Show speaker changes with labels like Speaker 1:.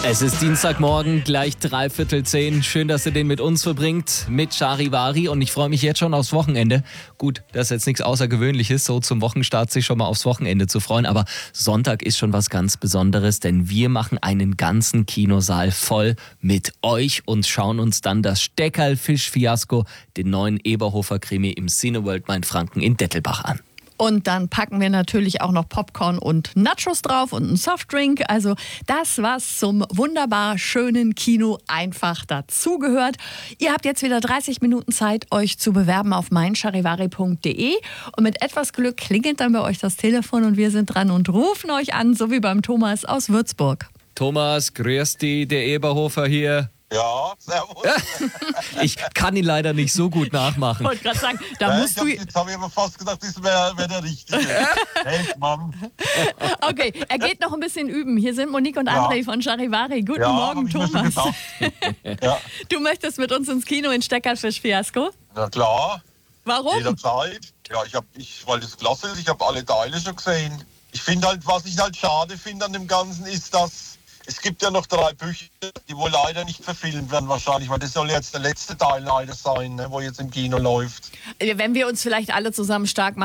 Speaker 1: Es ist Dienstagmorgen, gleich 9:45. Schön, dass ihr den mit uns verbringt, mit Charivari. Und ich freue mich jetzt schon aufs Wochenende. Gut, das ist jetzt nichts Außergewöhnliches, so zum Wochenstart sich schon mal aufs Wochenende zu freuen. Aber Sonntag ist schon was ganz Besonderes, denn wir machen einen ganzen Kinosaal voll mit euch und schauen uns dann das Steckerl-Fisch-Fiasko, den neuen Eberhofer-Krimi im Cineworld Mainfranken in Dettelbach an.
Speaker 2: Und dann packen wir natürlich auch noch Popcorn und Nachos drauf und einen Softdrink. Also das, was zum wunderbar schönen Kino einfach dazugehört. Ihr habt jetzt wieder 30 Minuten Zeit, euch zu bewerben auf meincharivari.de. Und mit etwas Glück klingelt dann bei euch das Telefon und wir sind dran und rufen euch an, so wie beim Thomas aus Würzburg.
Speaker 1: Thomas, grüß dich, der Eberhofer hier.
Speaker 3: Ja, servus.
Speaker 1: Ich kann ihn leider nicht so gut nachmachen.
Speaker 2: Ich wollte gerade sagen, da musst du...
Speaker 3: Jetzt habe ich aber fast gedacht, das wäre der Richtige. Hey, Mann.
Speaker 2: Okay, er geht noch ein bisschen üben. Hier sind Monique und André von Charivari. Guten Morgen,
Speaker 3: hab ich mir schon
Speaker 2: Thomas.
Speaker 3: gedacht. Ja.
Speaker 2: Du möchtest mit uns ins Kino in Steckerl-Fisch-Fiasko?
Speaker 3: Na klar,
Speaker 2: Warum?
Speaker 3: jederzeit. Ja, weil das klasse ist. Ich habe alle Teile schon gesehen. Ich finde halt, was ich halt schade finde an dem Ganzen, ist, dass es gibt ja noch 3 Bücher, die wohl leider nicht verfilmt werden wahrscheinlich, weil das soll jetzt der letzte Teil leider sein, ne, wo jetzt im Kino läuft.
Speaker 2: Wenn wir uns vielleicht alle zusammen stark machen,